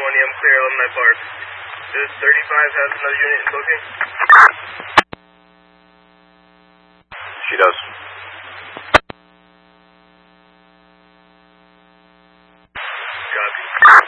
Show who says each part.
Speaker 1: 1EM clear Alumni Park. Does 35 have another unit in booking?
Speaker 2: She does.
Speaker 1: Copy.